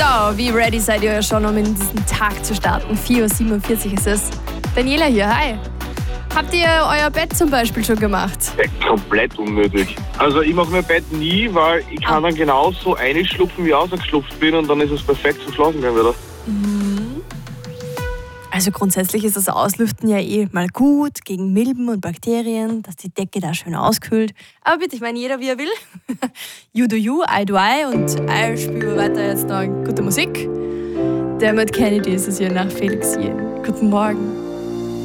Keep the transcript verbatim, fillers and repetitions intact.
So, wie ready seid ihr schon, um in diesen Tag zu starten? vier Uhr siebenundvierzig ist es. Daniela hier, hi. Habt ihr euer Bett zum Beispiel schon gemacht? Ja, komplett unnötig. Also ich mache mein Bett nie, weil ich kann Ah. dann genauso einschlupfen, wie ich ausgeschlupft bin und dann ist es perfekt zum Schlafen gehen wieder. Also grundsätzlich ist das Auslüften ja eh mal gut gegen Milben und Bakterien, dass die Decke da schön auskühlt. Aber bitte, ich meine, jeder wie er will. You do you, I do I und ich spiele weiter jetzt noch gute Musik. Dermot Kennedy ist es hier nach Felix Jen. Guten Morgen.